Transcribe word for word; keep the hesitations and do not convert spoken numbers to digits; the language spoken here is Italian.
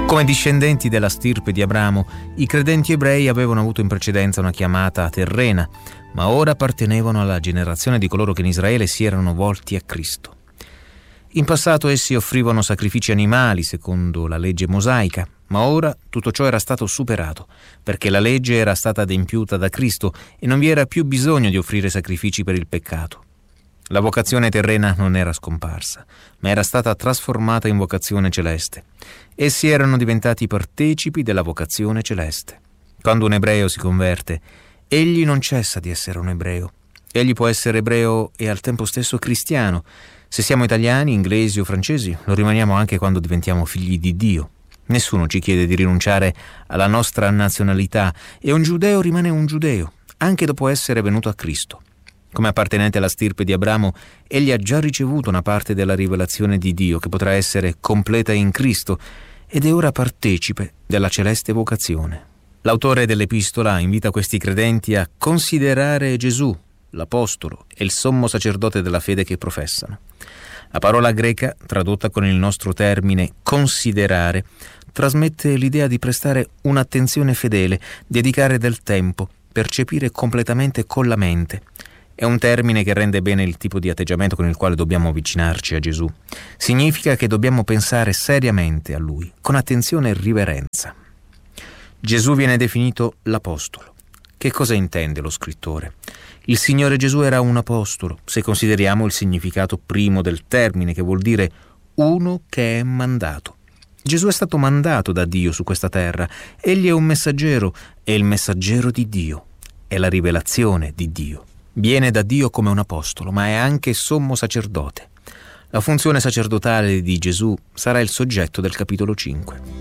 Come discendenti della stirpe di Abramo, i credenti ebrei avevano avuto in precedenza una chiamata terrena, ma ora appartenevano alla generazione di coloro che in Israele si erano volti a Cristo. In passato essi offrivano sacrifici animali secondo la legge mosaica, ma ora tutto ciò era stato superato, perché la legge era stata adempiuta da Cristo e non vi era più bisogno di offrire sacrifici per il peccato. La vocazione terrena non era scomparsa, ma era stata trasformata in vocazione celeste. Essi erano diventati partecipi della vocazione celeste. Quando un ebreo si converte, egli non cessa di essere un ebreo. Egli può essere ebreo e al tempo stesso cristiano. Se siamo italiani, inglesi o francesi, lo rimaniamo anche quando diventiamo figli di Dio. Nessuno ci chiede di rinunciare alla nostra nazionalità e un giudeo rimane un giudeo, anche dopo essere venuto a Cristo. Come appartenente alla stirpe di Abramo, egli ha già ricevuto una parte della rivelazione di Dio che potrà essere completa in Cristo ed è ora partecipe della celeste vocazione. L'autore dell'epistola invita questi credenti a considerare Gesù, l'apostolo e il sommo sacerdote della fede che professano. La parola greca, tradotta con il nostro termine considerare, trasmette l'idea di prestare un'attenzione fedele, dedicare del tempo, percepire completamente con la mente. È un termine che rende bene il tipo di atteggiamento con il quale dobbiamo avvicinarci a Gesù. Significa che dobbiamo pensare seriamente a Lui, con attenzione e riverenza. Gesù viene definito l'apostolo. Che cosa intende lo scrittore? Il Signore Gesù era un apostolo, se consideriamo il significato primo del termine, che vuol dire uno che è mandato. Gesù è stato mandato da Dio su questa terra. Egli è un messaggero, è il messaggero di Dio, è la rivelazione di Dio. Viene da Dio come un apostolo, ma è anche sommo sacerdote. La funzione sacerdotale di Gesù sarà il soggetto del capitolo cinque.